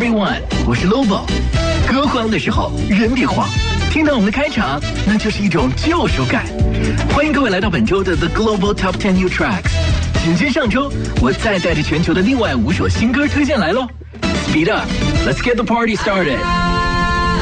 everyone， 我是 Lobo。歌荒的时候人别慌，听到我们的开场，那就是一种救赎感。欢迎各位来到本周的 The Global Top 10 New Tracks。紧接上周，我再带着全球的另外5首新歌推荐来喽。Speed up，let's get the party started。